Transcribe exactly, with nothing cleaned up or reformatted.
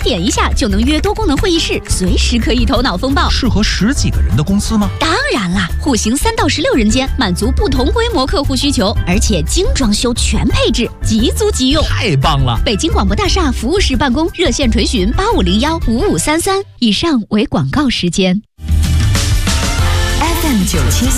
点一下就能约多功能会议室，随时可以头脑风暴。 适合十几个人的公司吗？ 当然啦，户型三到十六人间，满足不同规模客户需求，而且精装修全配置，即租即用， 太棒了！ 北京广播大厦服务室办公，热线垂询八五零幺五五三三。以上为广告时间。 F M 九七。